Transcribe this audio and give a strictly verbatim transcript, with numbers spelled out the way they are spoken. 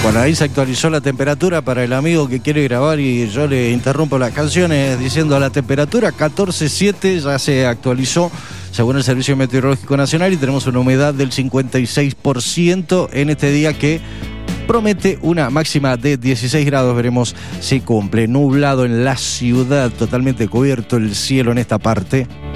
Bueno, ahí se actualizó la temperatura para el amigo que quiere grabar y yo le interrumpo las canciones diciendo la temperatura catorce coma siete, ya se actualizó según el Servicio Meteorológico Nacional y tenemos una humedad del cincuenta y seis por ciento en este día que promete una máxima de dieciséis grados, veremos si cumple. Nublado en la ciudad, totalmente cubierto el cielo en esta parte.